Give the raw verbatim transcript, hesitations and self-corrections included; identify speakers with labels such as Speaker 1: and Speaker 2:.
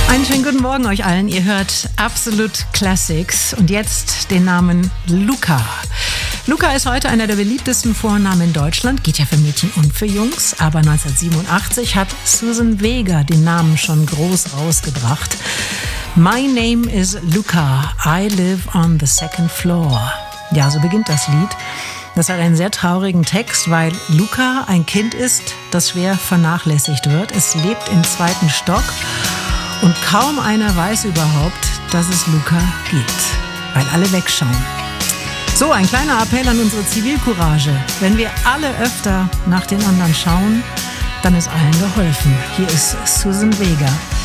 Speaker 1: Einen schönen guten Morgen euch allen. Ihr hört Absolute Classics und jetzt den Namen Luca. Luca ist heute einer der beliebtesten Vornamen in Deutschland, geht ja für Mädchen und für Jungs, aber neunzehnhundertsiebenundachtzig hat Suzanne Vega den Namen schon groß rausgebracht. My name is Luca, I live on the second floor. Ja, so beginnt das Lied. Das hat einen sehr traurigen Text, weil Luca ein Kind ist, das schwer vernachlässigt wird. Es lebt im zweiten Stock und kaum einer weiß überhaupt, dass es Luca gibt, weil alle wegschauen. So, ein kleiner Appell an unsere Zivilcourage. Wenn wir alle öfter nach den anderen schauen, dann ist allen geholfen. Hier ist Suzanne Vega.